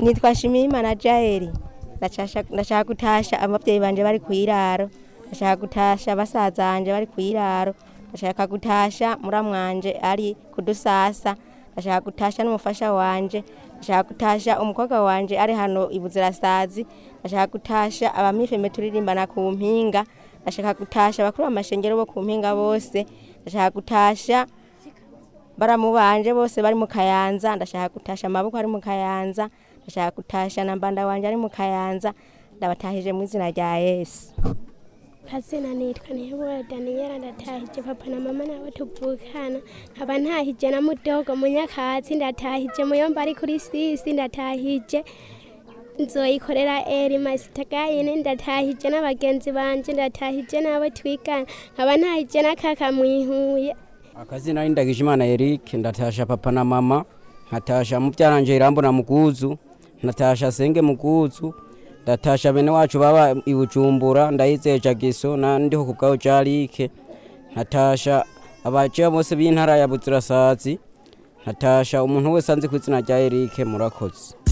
Nitwa Shimimana Jaeli. Ndashaka gutasha abavyeyi banje bari kwiraro. Ndashaka gutasha basaza banje bari kwiraro. Ndashaka gutasha muramwanje ari kudusasa. Ndashaka gutasha n'umufasha wanje. Ndashaka gutasha umukobwa wanje ari hano ibuzirasazi. Ndashaka gutasha abamifeme turirimbana ku mpinga. Ndashaka gutasha bakuru amashengero bo ku mpinga bose. Ndashaka gutasha baramubanje bose bari mu Kayanza. Ndashaka gutasha amaboko ari mu Kayanza. Ndashaka gutasha na mbanda wanje ari mu Kayanza. Ndabatahije mu izina rya Yesu. Kazina nitwa Ntihebura Daniela. Ndatahije papa na mama nabo tuvukana. Nkaba ntahije na mudogo Munyakatsi. Ndatahije muyomba ari kuri sisi. Ndatahije nzoyikorera Elima Sitagayine. Ndatahije n'abagenzi banje. Ndatahije n'abo twigana. Nkaba ntahije na kaka Mwihuye. Akazina Ndagijimana Eric. Ndatasha papa na mama. Nkatasha mubyaranje Irambo na Muguzu. Natasha Senge Muguzu. Ndatasha bene wacu baba ibujumbura. Ndayizeye Jagiso na ndiho kubwaho Jarike. Natasha abaje bose b'intara ya Buzirasazi. Natasha umuntu wese anzi kwizina rya Eric. Murakoze.